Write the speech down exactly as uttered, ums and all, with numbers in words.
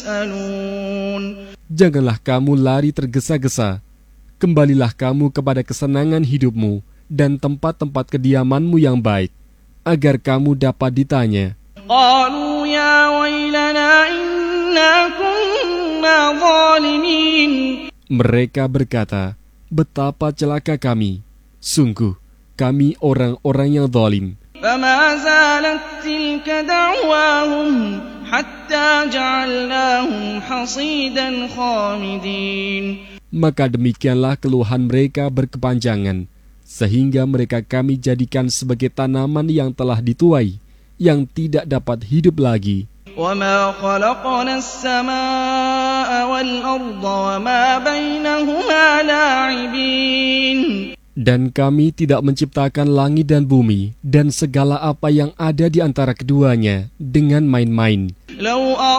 Janganlah kamu lari tergesa-gesa. Kembalilah kamu kepada kesenangan hidupmu dan tempat-tempat kediamanmu yang baik, agar kamu dapat ditanya. قالوا يا ويلنا إنا كنا ظالمين. Mereka berkata, betapa celaka kami. Sungguh, kami orang-orang yang zalim. فما زالت تلك دعواهم حتى جعلناهم حصيدا خامدين. Maka demikianlah keluhan mereka berkepanjangan, sehingga mereka kami jadikan sebagai tanaman yang telah dituai, yang tidak dapat hidup lagi. وما خلقنا السماء والأرض وما بينهما لاعبين. Dan kami tidak menciptakan langit dan bumi dan segala apa yang ada di antara keduanya dengan main-main. لو